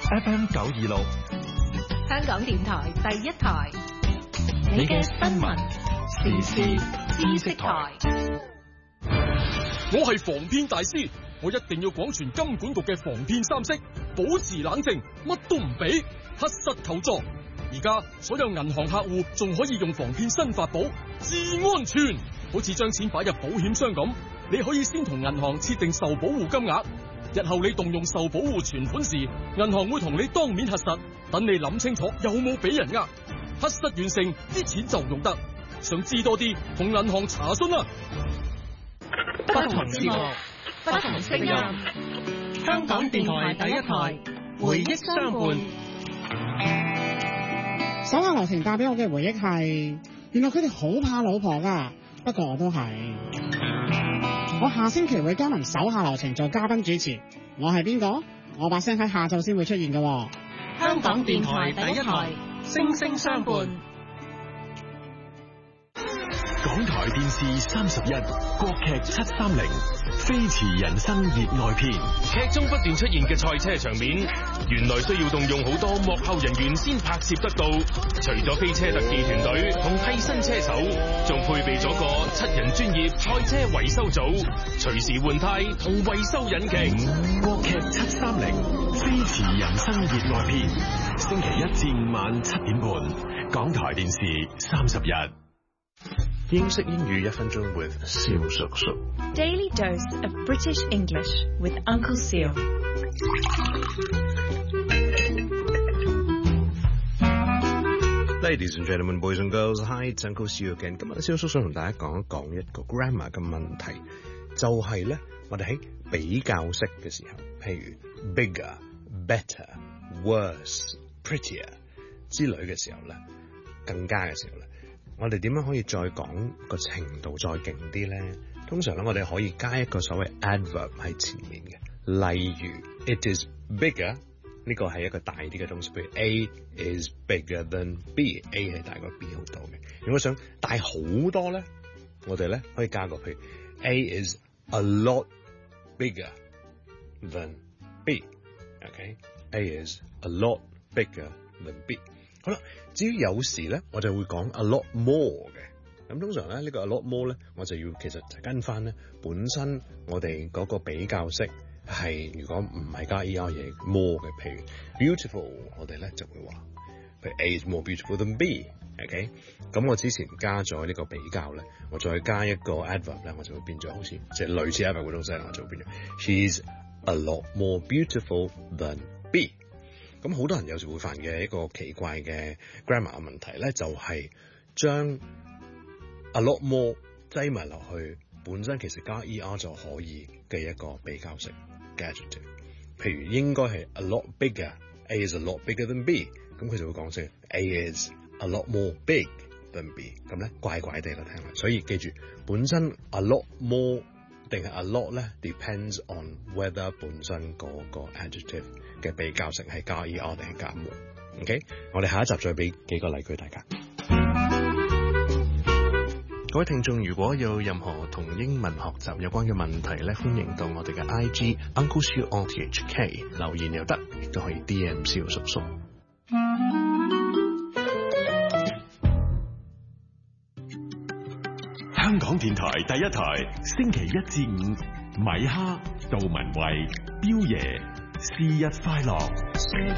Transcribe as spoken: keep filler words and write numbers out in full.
F M 九二六， 香港電台第一台， 你嘅新聞時事知識台。 我係防騙大師，我一定要廣傳金管局嘅防騙三式，保持冷靜，乜都唔俾，核實求助。而家所有銀行客戶仲可以用防騙新法寶智安全，好似將錢擺入保險箱咁，你可以先同銀行設定受保護金額，日後你動用受保護存款時，銀行會同你當面核實，等你諗清楚有冇俾人呃，核實完成啲錢就用得。想知多啲，同銀行查詢啦。 不同節目，不同聲音，香港電台第一台，回憶相伴。 手下留情帶俾我嘅回憶係，原來佢哋好怕老婆噶，不過我都係。我下星期會加盟手下留情做嘉賓主持，我係邊個？我把聲喺下晝先會出現嘅。 香港電台第一台，聲聲相伴。 港台電視三十一，國劇七三零，飛馳人生熱愛篇。 劇中不斷出現嘅賽車場面，原來需要動用好多幕後人員先拍攝得到。除咗飛車特技團隊同替身車手，仲配備咗個七人專業賽車維修組，隨時換胎同維修引擎。 國劇七三零，飛馳人生熱愛篇，星期一至五晚七點半，港台電視三十一。英式英語一分鐘 with 蕭叔叔。 Daily dose of British English with Uncle Seal. Ladies and gentlemen, boys and girls, hi, it's Uncle Seal again. 今日蕭叔叔同大家講一講一個 grammar 嘅問題，就係、是、咧，我哋喺比較式嘅時候，譬如 bigger, better, worse, prettier 之類嘅時候咧，更加嘅時候咧。我哋點樣可以再講個程度再勁啲咧？通常咧，我哋可以加一個所謂 adverb 喺前面嘅，例如 it is bigger 呢個係一個大啲嘅東西，譬如 A is bigger than B，A 係大過 B 好多嘅。如果想大好多咧，我哋咧可以加個譬如 A is a lot bigger than B，OK？A is a lot bigger than B。好啦，至於有時咧，我就會講 a lot more 嘅。咁通常咧，呢個 a lot more 咧，我就要其實就跟翻咧本身我哋嗰個比較式係，如果唔係加 er 嘢 more 嘅，譬如 beautiful， 我哋咧就會話，譬如 A is more beautiful than B，OK？ 咁我之前加咗呢個比較咧，我再加一個 adverb 咧，我就會變咗好似即係類似 adverb 嗰種聲，我就會變咗 she's a lot more beautiful than B。咁好多人有時會犯嘅一個奇怪嘅 grammar 嘅問題咧，就係、是、將 a lot more 擠埋落去，本身其實加 er 就可以嘅一個比較式 adjective。譬如應該係 a lot bigger，A is a lot bigger than B， 咁佢就會講成 A is a lot more big than B， 咁咧怪怪地啦聽啦。所以記住，本身 a lot more 定係 a lot 咧 ，depends on whether 本身嗰個 adjective 嘅比較式係加 er 定係加 more。OK， 我哋下一集再俾幾個例句大家。各位聽眾，如果有任何同英文學習有關嘅問題咧，歡迎到我哋嘅 I G Uncle Siu R T H K 留言又得，亦都可以 D M 蕭叔叔。 香港電台第一台，星期一至五，米哈、杜文慧、彪爺，是日快樂。